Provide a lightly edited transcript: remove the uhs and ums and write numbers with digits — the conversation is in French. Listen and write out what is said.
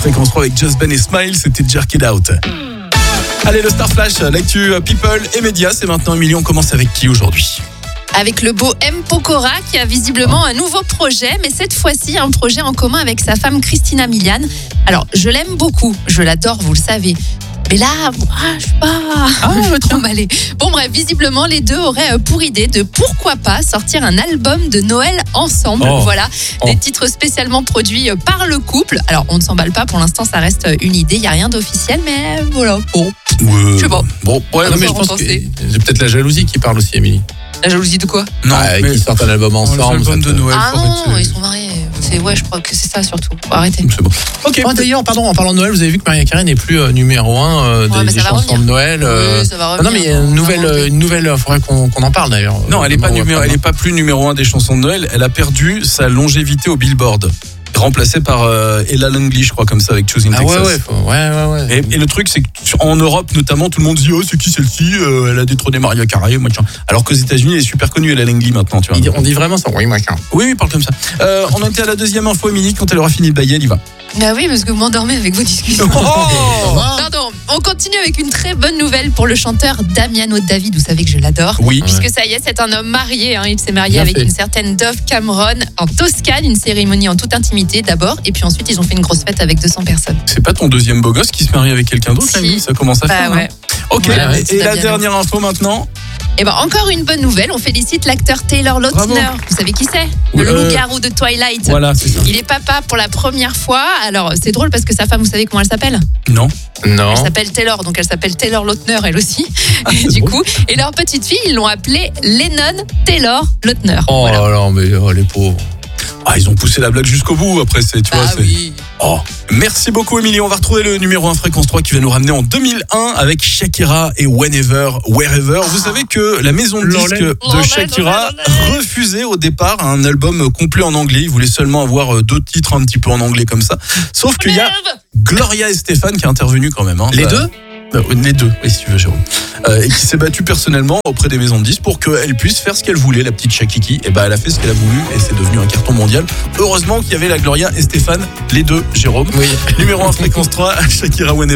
Fréquence 3 avec Just Ben et Smile, c'était Jerk It Out. Allez, le Star Flash, l'actu People et médias, c'est maintenant Émilie, on commence avec qui aujourd'hui ? Avec le beau M. Pokora qui a visiblement un nouveau projet, mais cette fois-ci un projet en commun avec sa femme Christina Milian. Alors, je l'aime beaucoup, je l'adore, vous le savez. Mais là, je sais pas, trop emballée. Bon bref, visiblement, les deux auraient pour idée de pourquoi pas sortir un album de Noël ensemble. Voilà, des titres spécialement produits par le couple. Alors, on ne s'emballe pas, pour l'instant, ça reste une idée, il n'y a rien d'officiel, mais voilà, bon, je sais pas. Bon, ouais, non, mais je pense que c'est peut-être la jalousie qui parle aussi, Émilie. La jalousie de quoi ? Non, qu'ils sortent un album ensemble. L'album de Noël. Ah non, ils sont mariés. Je crois que c'est ça surtout. Faut arrêter. C'est bon. Ok. D'ailleurs, en parlant de Noël, vous avez vu que Mariah Carey n'est plus numéro 1 des chansons de Noël. Oui, ça va revenir. Non, mais il y a une nouvelle. Il faudrait qu'on en parle d'ailleurs. Non, elle est pas plus numéro 1 des chansons de Noël. Elle a perdu sa longévité au Billboard. Remplacée par Ella Langley, je crois, comme ça, avec Choosing Texas. Ouais. Et le truc, c'est qu'en Europe, notamment, tout le monde dit « Oh, c'est qui celle-ci ? Elle a détrôné Mariah Carey, machin. » Alors qu'aux États-Unis, elle est super connue, Ella Langley, maintenant, tu vois. On dit vraiment ça, oui, machin. Oui, il parle comme ça. On était à la deuxième info, Émilie. Quand elle aura fini de bailler, elle y va. Ah oui, parce que vous m'endormez avec vos discussions. Pardon, on continue avec une très bonne nouvelle pour le chanteur Damiano David. Vous savez que je l'adore. Oui. Puisque ça y est, c'est un homme marié. Il s'est marié avec une certaine Dove Cameron en Toscane. Une cérémonie en toute intimité d'abord. Et puis ensuite, ils ont fait une grosse fête avec 200 personnes. C'est pas ton deuxième beau gosse qui se marie avec quelqu'un d'autre, Émilie ? Ça commence à faire. Ouais. Ok, Ouais, et la dernière info maintenant ? Et encore une bonne nouvelle, on félicite l'acteur Taylor Lautner. Vous savez qui c'est ? Le loup-garou de Twilight. Voilà, c'est ça. Il est papa pour la première fois. Alors, c'est drôle parce que sa femme, vous savez comment elle s'appelle ? Non. Elle s'appelle Taylor, donc elle s'appelle Taylor Lautner, elle aussi. Coup. Et leur petite fille, ils l'ont appelée Lennon Taylor Lautner. Oh là là, mais les pauvres. Ah, ils ont poussé la blague jusqu'au bout. Après, oui. Merci beaucoup, Émilie. On va retrouver le numéro 1 Fréquence 3 qui va nous ramener en 2001 avec Shakira et Whenever, Wherever. Vous savez que la maison de disques de Shakira refusait au départ un album complet en anglais. Ils voulaient seulement avoir 2 titres un petit peu en anglais comme ça. Sauf qu'il y a Gloria Estefan qui est intervenue quand même. Les deux ? Les deux, oui, si tu veux, Jérôme. Et qui s'est battue personnellement auprès des maisons de disques pour qu'elle puisse faire ce qu'elle voulait, la petite Shakiki. Et elle a fait ce qu'elle a voulu et c'est devenu un carton mondial. Heureusement qu'il y avait la Gloria et Stéphane, les deux, Jérôme. Oui. Numéro 1 Fréquence 3, Shakira Whenever.